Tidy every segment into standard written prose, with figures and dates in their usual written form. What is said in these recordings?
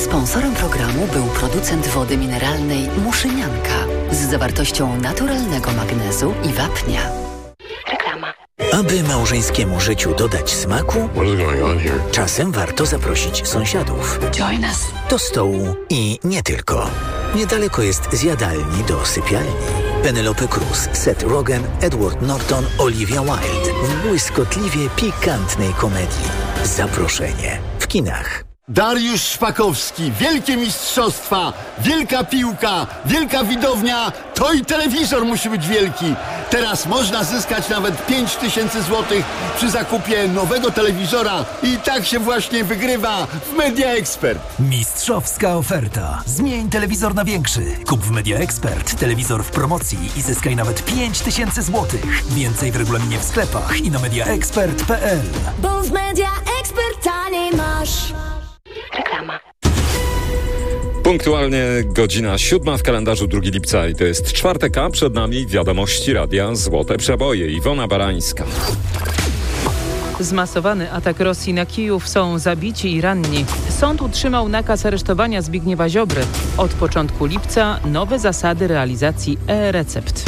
Sponsorem programu był producent wody mineralnej Muszynianka z zawartością naturalnego magnezu i wapnia. Reklama. Aby małżeńskiemu życiu dodać smaku, czasem warto zaprosić sąsiadów. Join us. Do stołu i nie tylko. Niedaleko jest zjadalni do sypialni. Penelope Cruz, Seth Rogen, Edward Norton, Olivia Wilde w błyskotliwie pikantnej komedii. Zaproszenie w kinach. Dariusz Szpakowski, wielkie mistrzostwa, wielka piłka, wielka widownia, to i telewizor musi być wielki. Teraz można zyskać nawet 5000 zł przy zakupie nowego telewizora i tak się właśnie wygrywa w Media Expert. Mistrzowska oferta. Zmień telewizor na większy. Kup w Media Expert telewizor w promocji i zyskaj nawet 5000 zł. Więcej w regulaminie w sklepach i na mediaexpert.pl. Bo w Media Expert taniej masz. Reklama. Punktualnie godzina 7 w kalendarzu 2 lipca i to jest czwartek, a przed nami wiadomości radia Złote Przeboje. Iwona Barańska. Zmasowany atak Rosji na Kijów, są zabici i ranni. Sąd utrzymał nakaz aresztowania Zbigniewa Ziobry. Od początku lipca nowe zasady realizacji e-recept.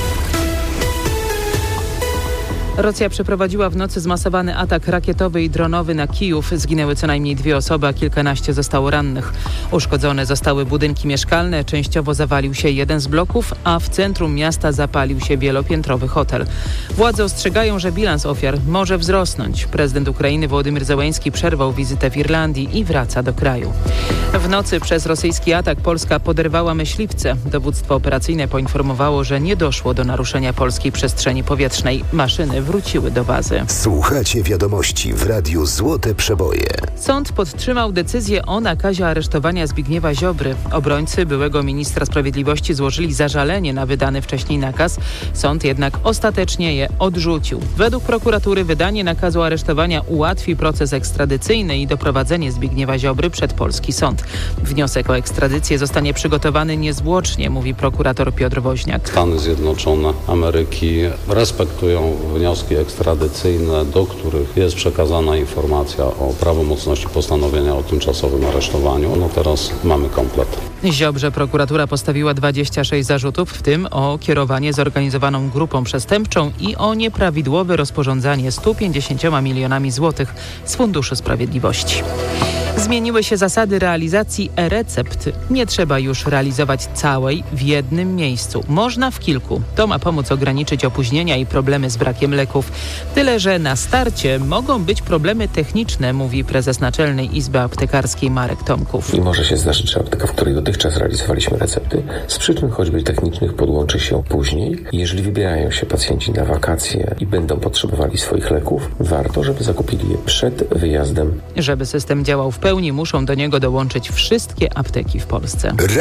Rosja przeprowadziła w nocy zmasowany atak rakietowy i dronowy na Kijów. Zginęły co najmniej 2 osoby, a kilkanaście zostało rannych. Uszkodzone zostały budynki mieszkalne, częściowo zawalił się jeden z bloków, a w centrum miasta zapalił się wielopiętrowy hotel. Władze ostrzegają, że bilans ofiar może wzrosnąć. Prezydent Ukrainy Wołodymyr Zełenski przerwał wizytę w Irlandii i wraca do kraju. W nocy przez rosyjski atak Polska poderwała myśliwce. Dowództwo operacyjne poinformowało, że nie doszło do naruszenia polskiej przestrzeni powietrznej. Maszyny wróciły do bazy. Słuchacie wiadomości w Radiu Złote Przeboje. Sąd podtrzymał decyzję o nakazie aresztowania Zbigniewa Ziobry. Obrońcy byłego ministra sprawiedliwości złożyli zażalenie na wydany wcześniej nakaz. Sąd jednak ostatecznie je odrzucił. Według prokuratury wydanie nakazu aresztowania ułatwi proces ekstradycyjny i doprowadzenie Zbigniewa Ziobry przed polski sąd. Wniosek o ekstradycję zostanie przygotowany niezwłocznie, mówi prokurator Piotr Woźniak. Stany Zjednoczone Ameryki respektują wnioski ekstradycyjne, do których jest przekazana informacja o prawomocności postanowienia o tymczasowym aresztowaniu. No teraz mamy komplet. Ziobrze prokuratura postawiła 26 zarzutów, w tym o kierowanie zorganizowaną grupą przestępczą i o nieprawidłowe rozporządzanie 150 milionami złotych z Funduszu Sprawiedliwości. Zmieniły się zasady realizacji e-recept. Nie trzeba już realizować całej w jednym miejscu. Można w kilku. To ma pomóc ograniczyć opóźnienia i problemy z brakiem leków. Tyle, że na starcie mogą być problemy techniczne, mówi prezes Naczelnej Izby Aptekarskiej Marek Tomków. I może się zdarzyć, że apteka, w której dotychczas realizowaliśmy recepty, z przyczyn choćby technicznych podłączy się później. Jeżeli wybierają się pacjenci na wakacje i będą potrzebowali swoich leków, warto, żeby zakupili je przed wyjazdem. Żeby system działał w pełni, muszą do niego dołączyć wszystkie apteki w Polsce.